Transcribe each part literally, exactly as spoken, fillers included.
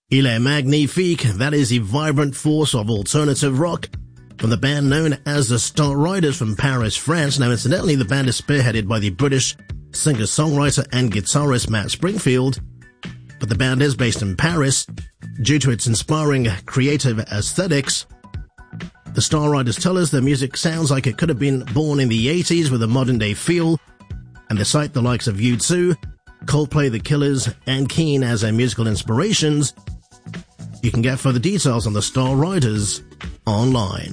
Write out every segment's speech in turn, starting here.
Il est magnifique, that is a vibrant force of alternative rock from the band known as the Star Riders from Paris, France. Now, incidentally, the band is spearheaded by the British singer-songwriter and guitarist Matt Springfield, but the band is based in Paris due to its inspiring creative aesthetics. The Star Riders tell us their music sounds like it could have been born in the eighties with a modern-day feel, and they cite the likes of U two, Coldplay, The Killers, and Keane as their musical inspirations. You can get further details on the Star Riders online.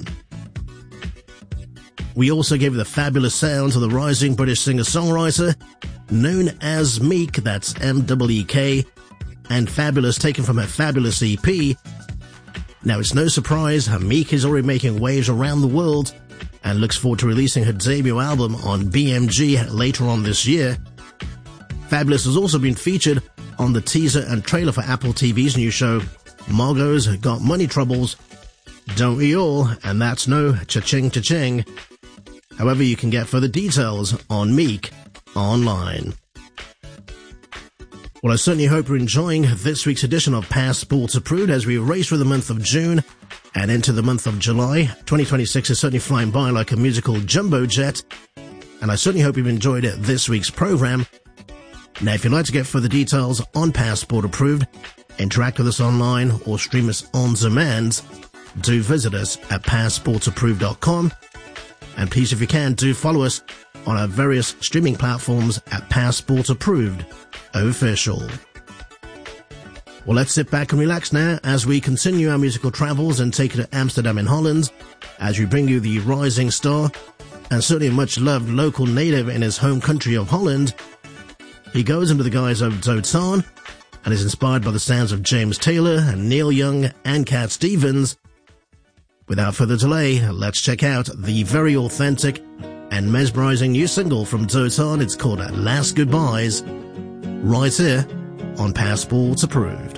We also gave the fabulous sounds of the rising British singer-songwriter known as Meek, that's M E E K, and Fabulous, taken from her Fabulous E P. Now, it's no surprise Meek is already making waves around the world and looks forward to releasing her debut album on B M G later on this year. Fabulous has also been featured on the teaser and trailer for Apple T V's new show, Margot's Got Money Troubles. Don't we all? And that's no cha-ching cha-ching. However, you can get further details on Meek online. Well, I certainly hope you're enjoying this week's edition of Passport Approved as we race through the month of June and into the month of July. twenty twenty-six is certainly flying by like a musical jumbo jet, and I certainly hope you've enjoyed this week's program. Now, if you'd like to get further details on Passport Approved, interact with us online, or stream us on demand, do visit us at passport approved dot com. And please, if you can, do follow us on our various streaming platforms at Passport Approved Official. Well, let's sit back and relax now as we continue our musical travels and take it to Amsterdam in Holland as we bring you the rising star and certainly a much-loved local native in his home country of Holland. He goes under the guise of Dotan and is inspired by the sounds of James Taylor and Neil Young and Cat Stevens. Without further delay, let's check out the very authentic and mesmerizing new single from Dotan. It's called Last Goodbyes, right here on Passport Approved.